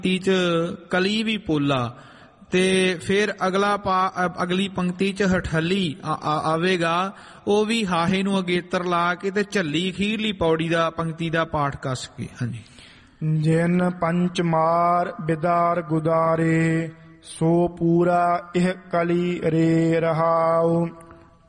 ਚ ਕਲੀ ਵੀ ਪੋਲਾ, ਤੇ ਫਿਰ ਅਗਲੀ ਪੰਕਤੀ ਚ ਹਠਲੀ ਆਵੇਗਾ, ਉਹ ਵੀ ਹਾਹੇ ਨੂੰ ਅਗੇਤਰ ਲਾ ਕੇ ਤੇ ਝੱਲੀ ਅਖੀਰਲੀ ਪੌੜੀ ਦਾ ਪੰਕਤੀ ਦਾ ਪਾਠ ਕੱਸ ਕੇ। ਹਾਂਜੀ। ਜਿਨ ਪੰਚ ਮਾਰ ਬਿਦਾਰ ਗੁਦਾਰੇ, ਸੋ ਪੂਰਾ ਇਹ ਕਲੀ ਰੇ ਰਹਾਉ।